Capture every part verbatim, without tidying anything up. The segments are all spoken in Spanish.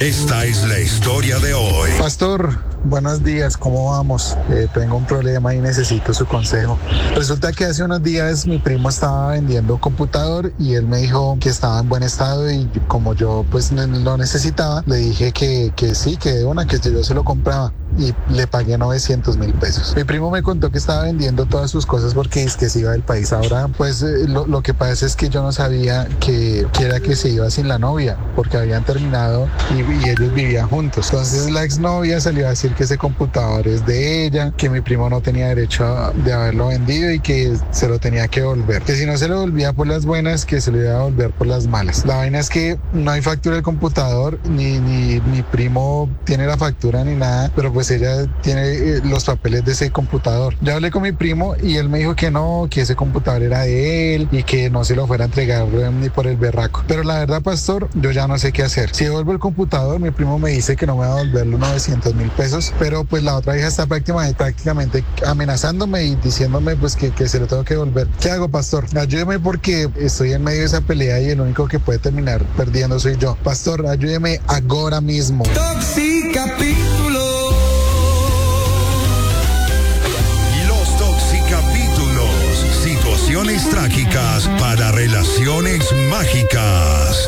Esta es la historia de hoy. Pastor, buenos días, ¿cómo vamos? Eh, tengo un problema y necesito su consejo. Resulta que hace unos días mi primo estaba vendiendo un computador y él me dijo que estaba en buen estado y como yo pues lo necesitaba, le dije que, que sí, que de una, que yo se lo compraba. Y le pagué novecientos mil pesos. Mi primo me contó que estaba vendiendo todas sus cosas porque es que se iba del país. Ahora, pues eh, lo, lo que pasa es que yo no sabía que, que era que se iba sin la novia, porque habían terminado y, y ellos vivían juntos. Entonces la exnovia salió a decir que ese computador es de ella, que mi primo no tenía derecho a, de haberlo vendido y que se lo tenía que devolver. Que si no se lo devolvía por las buenas, que se lo iba a devolver por las malas. La vaina es que no hay factura del computador, ni, ni mi primo tiene la factura ni nada, pero pues pues ella tiene eh, los papeles de ese computador. Ya hablé con mi primo y él me dijo que no, que ese computador era de él y que no se lo fuera a entregar eh, ni por el berraco. Pero la verdad, pastor, yo ya no sé qué hacer. Si devuelvo el computador, mi primo me dice que no me va a devolver los novecientos mil pesos, pero pues la otra hija está prácticamente, prácticamente amenazándome y diciéndome pues que, que se lo tengo que devolver. ¿Qué hago, pastor? Ayúdeme porque estoy en medio de esa pelea y el único que puede terminar perdiendo soy yo. Pastor, ayúdeme ahora mismo. Toxicapítulo. Situaciones trágicas para relaciones mágicas.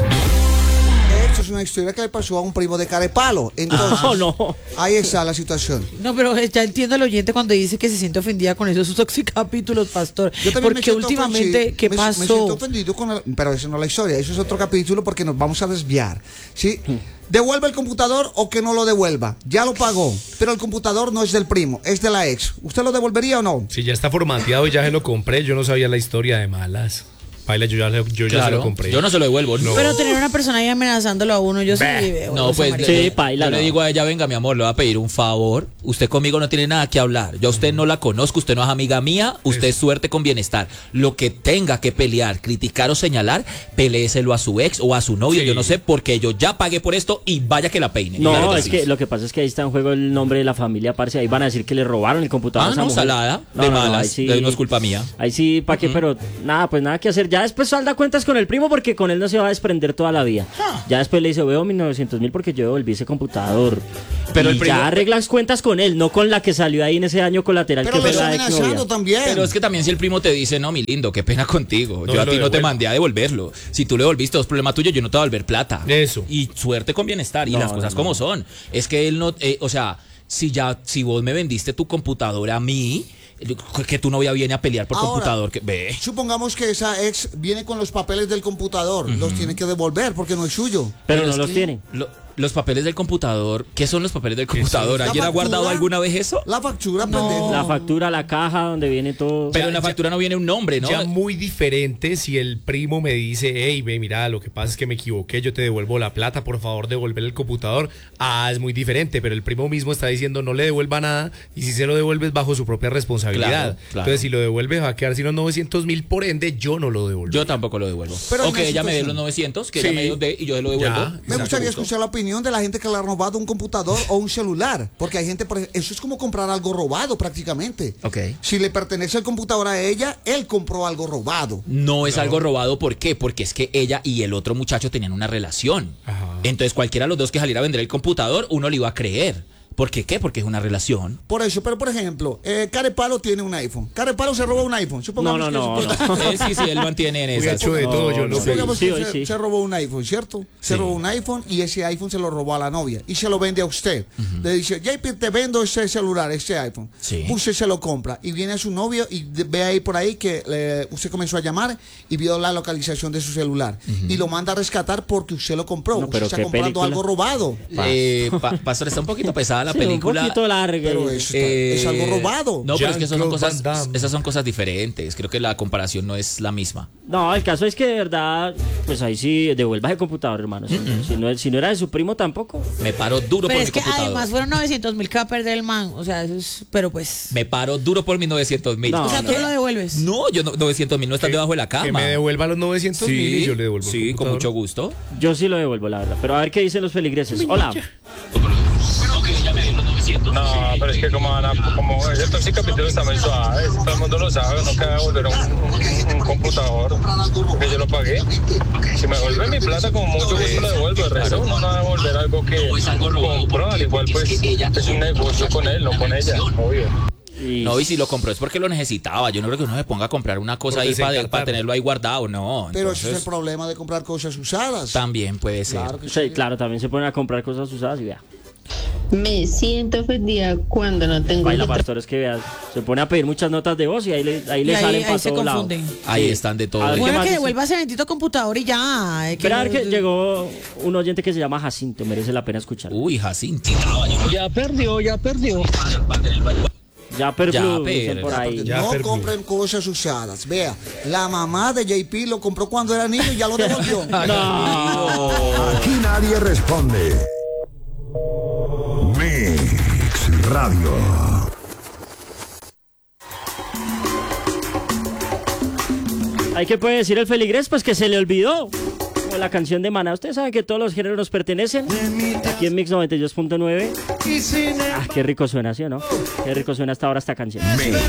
Esto es una historia que le pasó a un primo de Carepalo. Entonces, oh, no. ahí está la situación. No, pero ya entiendo al oyente cuando dice que se siente ofendida con esos toxicapítulos, pastor. Yo también porque me últimamente, ofendido, ¿qué me, pasó? Me siento ofendido con el, pero eso no es la historia, eso es otro capítulo porque nos vamos a desviar. ¿Sí? Devuelve el computador o que no lo devuelva. Ya lo pagó, pero el computador no es del primo, es de la ex. ¿Usted lo devolvería o no? Si ya está formateado y ya se lo compré, yo no sabía la historia de malas. Paila, yo ya, yo ya claro, se lo compré. Yo no se lo devuelvo. No. Pero tener una persona ahí amenazándolo a uno, yo sí. No, pues sí, paila. Yo no. le digo a ella, venga, mi amor, le voy a pedir un favor. Usted conmigo no tiene nada que hablar. Yo a usted no la conozco, usted no es amiga mía, usted es suerte con bienestar. Lo que tenga que pelear, criticar o señalar, peleéselo a su ex o a su novio, sí. Yo no sé, porque yo ya pagué por esto y vaya que la peine. No, claro que es sí. que lo que pasa es que ahí está en juego el nombre de la familia, parce. Ahí van a decir que le robaron el computador ah, a esa no, mujer. salada, no, de no, malas, no, ahí sí, no es culpa mía. Ahí sí, ¿para qué? Uh-huh. Pero nada, pues nada que hacer. Ya después salda cuentas con el primo porque con él no se va a desprender toda la vida. Huh. Ya después le dice, veo mis novecientos mil porque yo devolví ese computador. Pero y el primo... ya arreglas cuentas con él, no con la que salió ahí en ese año colateral. Pero que fue la amenazando también. Pero es que también si el primo te dice, no, mi lindo, qué pena contigo. No, yo a ti no te mandé a devolverlo. Si tú le devolviste, es problema tuyo, yo no te voy a devolver plata. Eso. Y suerte con bienestar. Y no, las cosas no, como no. son. Es que él no, eh, o sea, si ya, si vos me vendiste tu computadora a mí, que tu novia viene a pelear por Ahora, computador, que ve. Supongamos que esa ex viene con los papeles del computador, uh-huh. Los tiene que devolver porque no es suyo. Pero, Pero no los tiene. Lo, los papeles del computador, ¿qué son los papeles del computador? ¿Alguien ha guardado alguna vez eso? La factura, no. pendejo. La factura, la caja donde viene todo. Pero en la factura no viene un nombre, ¿no? Ya muy diferente si el primo me dice, hey, ve, mira, lo que pasa es que me equivoqué, yo te devuelvo la plata, por favor, devolver el computador. Ah, es muy diferente, pero el primo mismo está diciendo no le devuelva nada y si se lo devuelves bajo su propia responsabilidad. Claro, claro. Entonces, si lo devuelves va a quedar sin los novecientos mil, por ende, yo no lo devuelvo. Yo tampoco lo devuelvo. Pero o que ella me dé los novecientos, que sí. ella me los dé y yo se lo devuelvo. Ya, me gustaría escuchar la opinión de la gente que la robado un computador o un celular, porque hay gente, por ejemplo, eso es como comprar algo robado prácticamente. Okay. Si le pertenece el computador a ella, él compró algo robado. No es no. algo robado, ¿por qué? Porque es que ella y el otro muchacho tenían una relación. Ajá. Entonces cualquiera de los dos que saliera a vender el computador, uno le iba a creer. ¿Por qué? ¿Qué? Porque es una relación. Por eso, pero por ejemplo, eh, Carepalo tiene un iPhone. Carepalo se robó un iPhone. No, no, no. no. eh, sí, sí, él mantiene en eso. hecho de todo, yo lo sé. Supongamos sí, que se, sí. se robó un iPhone, ¿cierto? Se sí. robó un iPhone y ese iPhone se lo robó a la novia y se lo vende a usted. Uh-huh. Le dice, J P, te vendo ese celular, ese iPhone. Sí. Usted se lo compra y viene a su novio y ve ahí por ahí que eh, usted comenzó a llamar y vio la localización de su celular. Uh-huh. Y lo manda a rescatar porque usted lo compró. No, usted está comprando película? algo robado. Eh, pa Pastor, está un poquito pesada la sí, película. Un poquito larga. Pero eso está, eh, es algo robado. No, pero es que esas son, cosas, esas son cosas diferentes. Creo que la comparación no es la misma. No, el caso es que de verdad, pues ahí sí, devuelva el computador, hermano. Si, mm-hmm. si, no, si no era de su primo tampoco. Me paro duro pero por es mi que computador. Además fueron novecientos mil que va a perder el man. O sea, eso es, pero pues. Me paro duro por mis novecientos mil. No, o sea, no, tú no. lo devuelves. No, yo no, novecientos mil no están debajo de la cama. Que me devuelva los novecientos mil sí, y yo le devuelvo. Sí, con mucho gusto. Yo sí lo devuelvo, la verdad. Pero a ver qué dicen los feligreses. Hola. Pero que ella me dé los novecientos. No, pero es que como van a, como estos sí capítulos también suaves, todo el mundo lo sabe, no queda devolver un, un, un computador, porque yo lo pagué. Si me devuelve mi plata, como mucho gusto lo devuelvo, el resto uno no va a devolver algo que compró, al igual pues es un negocio con él, no con ella, obvio. No, y si lo compró es porque lo necesitaba. Yo no creo que uno se ponga a comprar una cosa ahí para, para tenerlo ahí guardado, no. Pero entonces, ese es el problema de comprar cosas usadas. También puede ser. Claro, sí, sí, claro, también se ponen a comprar cosas usadas y vea. Me siento ofendida cuando no tengo... Baila pastor, es que vea, se pone a pedir muchas notas de voz y ahí le, ahí le y ahí, salen ahí para se todos lados. confunden. Ahí están de todo. A ver, Bueno, que dice? devuelva ese bendito computador y ya. eh, que Esperar no- que llegó un oyente que se llama Jacinto, merece la pena escuchar. Uy, Jacinto. Ya perdió, ya perdió. Ya perdió, Ya, dicen per- por ahí. Ya no perdió. compren cosas usadas. Vea, la mamá de J P lo compró cuando era niño y ya lo devolvió. Aquí nadie responde. Mix Radio. ¿Hay que puede decir el feligrés? Pues que se le olvidó. Como la canción de Maná. Ustedes saben que todos los géneros nos pertenecen. Aquí en Mix noventa y dos punto nueve. Ah, qué rico suena, ¿sí o no? Qué rico suena hasta ahora esta canción.